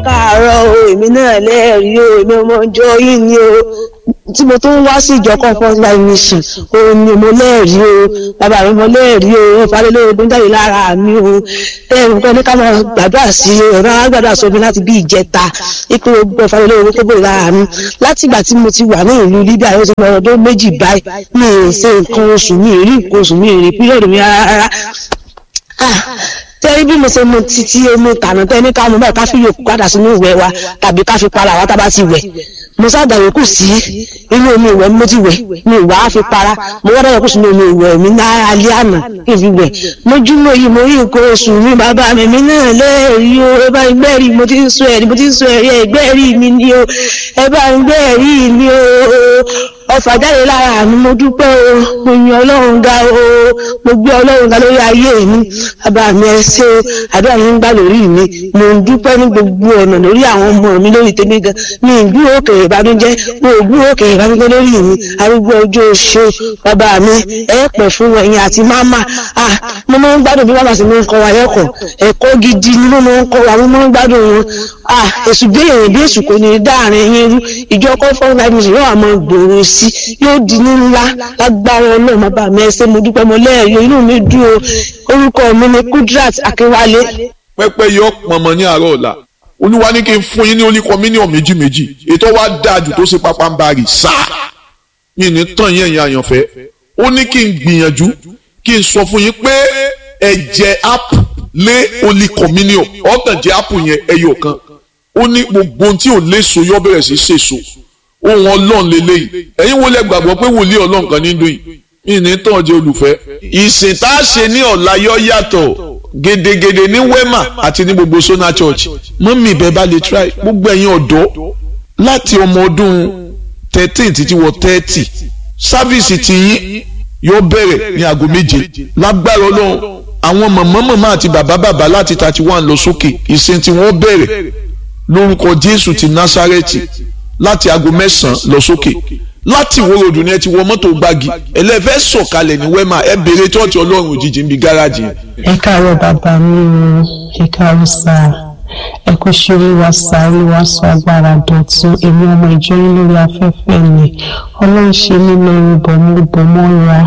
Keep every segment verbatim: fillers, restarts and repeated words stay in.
káàárọ̀ o èmi náà lẹ́ẹ̀rí o èmi ọmọ ìjọ yìí ni o tí mo tún wá sí ìjọ Comfort Life Mission o ni mo lẹ́ẹ̀rí o bàbá mi mo lẹ́ẹ̀rí o Ọ̀fàlélógún jáde lára mi o ẹ̀rù kan ní ká máa gbàdúrà sí ọ̀rọ̀ àgbàdúrà sómi láti bí ìjẹta ipò Ọ̀fàlélógún tó bòrò lára mi láti ìgbà tí mo ti wà ní ìlú Libya ó ti lọ ọdún méjì báyìí mi ì ṣe nǹkan oṣù mi ì rí nǹkan oṣù mi ì rí píríọ̀dù mi rárá tẹ́rí bí mo ṣe mu títí omi tànà tẹ́ ní ká mo báyìí ká fi yòókù padà sínú ìwẹ̀ wa tàbí ká fi para wa tá bá ti wẹ̀ mo sáàdà yòókù sí inú omi ìwẹ̀ mo ti wẹ̀ mi ìwà á fi para mo wọ́n dáyọ̀kù sínú omi ìwẹ̀ mi náà alẹ́ àná kí n fi wẹ̀ mójúmọ́ yìí mo rí nǹkan oṣù mi bàbá mi mi náà lẹ́ẹ̀rí o ẹ bá ń gbẹ́rì mo ti ń sọ ẹ̀rí mo ti ń sọ ẹ̀rí ẹ̀gbẹ́rì mi ni o ẹ bá ń gbẹ́rì mi o ọfà jáde lára mi mo dúpẹ́ o mo yan Ọlọ́run ga o mo gbé Ọlọ́run ga lórí ayé mi bàbá mi ẹ ṣé o àdúrà yín ń gbà lórí mi mo ń dúpẹ́ ní gbogbo ọ̀nà lórí àwọn ọmọ mi lórí tèmi gan mi ì gbúrò òkè ìbànújẹ́ mo ò gbúrò òkè ìbànújẹ́ lórí mi arúgbó ọjọ́ oṣù bàbá mi ẹ pẹ̀ fún ẹ̀yin àti máma ah mo máa ń gbádùn bí bàbá sì máa ń kọ́ wa lẹ́kọ̀ọ́ ẹ̀kọ́ gidi ni mo máa ń kọ́ wa mo máa ń gbádùn wọn ah èṣù bí èèyàn bí èṣù kò ní dáàrin yín rú ìjọ Comfort Life Mission yóò àmọ́ gbòòrò sí yóò di ní ńlá lágbára Ọlọ́run bàbá mi ẹ ṣé mo dúpẹ́ mo lẹ́ẹ̀rí inú mi dùn o orúkọ mi ni Kudrat Akínwálé. pẹ́pẹ́ yọ pọ̀nmọ́ ní àárọ̀ ọ̀la olúwa ní kí n fún yín ní oníkọ mílíọ̀nù méjì méjì ètò wa dáa jù tó ṣe pápá ń bá rí sáà yìí ní tàn yín ẹ̀yin àyànfẹ́ ó ní kí n gbìyànjú kí n sọ fún yín pé ẹ̀jẹ̀ app lé oníkọ mílíọ̀nù ọ̀tàn jẹ́ app yẹn ẹyọ kan ó ní gbogbo ohun tí ò léso yọ bẹ̀rẹ̀ sí ṣèso ohun Ọlọ́run lélẹ́yìí ẹ̀yin wo lẹ gbàgbọ́ pé wòlíì Ọlọ́run kan ní dùn yìí yìí ní tàn jẹ́ olùfẹ́ ìsìn tá a ṣe ní ọ̀la yọ yàtọ̀ gedegede ní Wema àti ní gbogbo Sona Church mọ́mí ìbẹ́ bá lè try gbogbo ẹ̀yin ọ̀dọ́ láti ọmọ ọdún thirteen títí wọ thirty sáfíìsì tiyín yóò bẹ̀rẹ̀ ní aago méje lágbára Ọlọ́run àwọn màmá màmá àti bàbá bàbá láti thirty one lọ sókè ìsìn tí wọ́n bẹ̀rẹ̀ lórúkọ Jésù ti Násárẹ́tì láti aago mẹ́sàn-án lọ sókè láti Ìwó Road ni ẹ ti wọ mọ́tò gbági ẹlẹ́fẹ́ sọ̀kalẹ̀ ní Wema ẹ béèrè tọ́ọ̀tì Ọlọ́run òjijì níbi gáràjì. ẹ káàárọ̀ bàbá mi o ẹ káàárọ̀ sáà ẹ kò ṣeré wa sáà olúwa sọ agbára dọ̀tun èmi ọmọ ìjọ yín lórí afẹ́fẹ́ mi Ọlọ́run ṣe mí lórí bọ̀mú bọ̀mọ́ra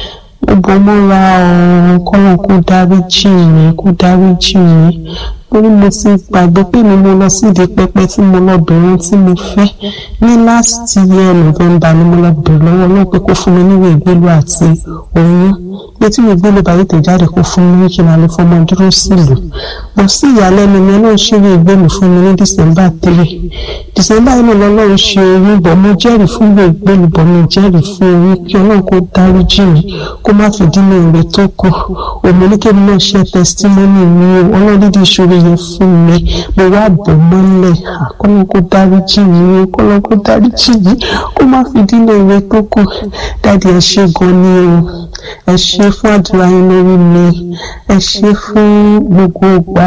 bọ̀mọ́ra ọ̀run kọ́lọ́n kó dáríjì mí kó dáríjì mí torí mo ti gbàgbé pé mi mo lọ sídìí pẹpẹ tí mo lọ bẹ̀rẹ̀ tí mo fẹ́ ní last year November ni mo lọ bẹ̀rẹ̀ lọ́wọ́ náà pé kó fún mi níwèé ìgbélú àti oyún pé tí ìwé ìgbélú bá tètè jáde kó fún mi kí n lè fọmọ dúró sílùú mo sì ìyàlẹ́nu mi náà ṣe ìwé ìgbélú fún mi ní December three December yìí lọ lọ́run ṣe oyún bọ̀ mo jẹ́rìí fún ìwé ìgbélú bọ̀ mo jẹ́rìí fún oyún kí Ọlọ́run kó dáríjì mi kó má fi dínà ìrè tó kù òmìnirí náà ṣe testimony mi o Ọlọ́run dídí ìṣòro yẹn fún mi mo wá bọ̀ mọ́lẹ̀ àkọ́lọ́ kó dáríjì mi kọ́lọ́ kó dáríjì mi kó má fi dínà ìwé tó kù dáàdi ẹ ṣé gan ni o ẹ ṣé fún àdúrà yín lórí mi ẹ ṣé fún gbogbo ìgbà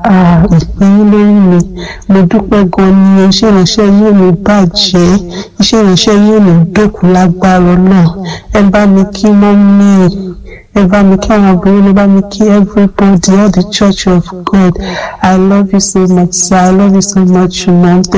ìpè yín lórí mi mo dúpẹ́ gan ni iṣẹ́ ìránṣẹ́ yín ò ní bàjẹ́ iṣẹ́ ìránṣẹ́ yín ò ní dókun lágbára náà ẹ bá mi kí mọ́ mi ẹ bá mi kí àwọn obìnrin ẹ bá mi kí everybody all the church of God I love you so much sir I love you so much ma'am.